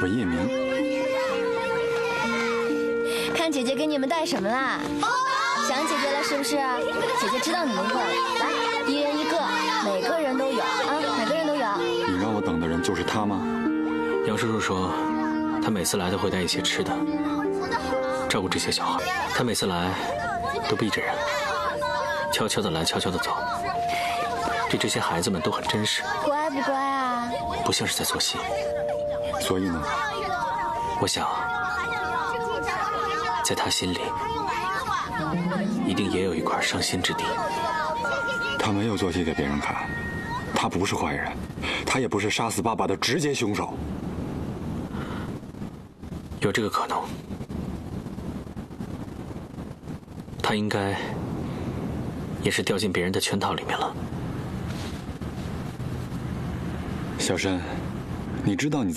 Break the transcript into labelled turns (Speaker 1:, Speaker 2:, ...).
Speaker 1: 我叶明。
Speaker 2: 看姐姐给你们带什么啦？想姐姐了是不是？姐姐知道你们会，来，一人一个，每个人都有啊，每个人都有。
Speaker 1: 你让我等的人就是他吗？
Speaker 3: 杨叔叔说，他每次来都会带一些吃的，照顾这些小孩。他每次来都逼着人，悄悄的来，悄悄的走，对这些孩子们都很真实。
Speaker 2: 乖不乖啊？
Speaker 3: 不像是在做戏。
Speaker 1: 所以呢？
Speaker 3: 我想，在他心里，一定也有一块伤心之地。
Speaker 1: 他没有做戏给别人看，他不是坏人，他也不是杀死爸爸的直接凶手。
Speaker 3: 有这个可能，他应该也是掉进别人的圈套里面了。
Speaker 1: 小申，你知道你